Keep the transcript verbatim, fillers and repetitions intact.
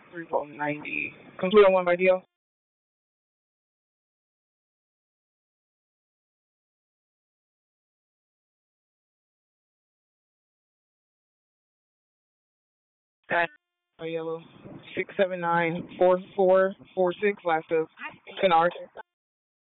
three four ninety. Complete on one by D L. That by yellow. Six seven nine four four four six. Last of Canard.